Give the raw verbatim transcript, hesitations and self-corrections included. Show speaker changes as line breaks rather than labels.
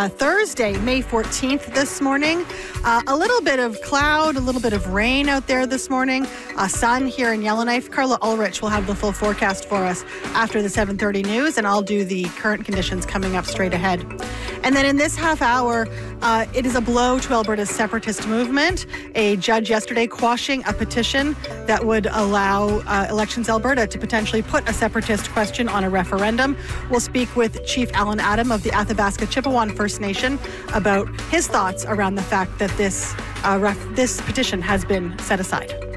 uh, Thursday, May fourteenth this morning. Uh, a little bit of cloud, a little bit of rain out there this morning. Uh, sun here in Yellowknife. Carla Ulrich will have the full forecast for us after the seven thirty news, and I'll do the current conditions coming up straight ahead. And then in this half hour, uh, it is a blow to Alberta's separatist movement. A judge yesterday quashing a petition that would allow uh, Elections Alberta to potentially put a separatist question on a referendum. We'll speak with Chief Alan Adam of the Athabasca Chippewan First Nation about his thoughts around the fact that this uh, ref- this petition has been set aside.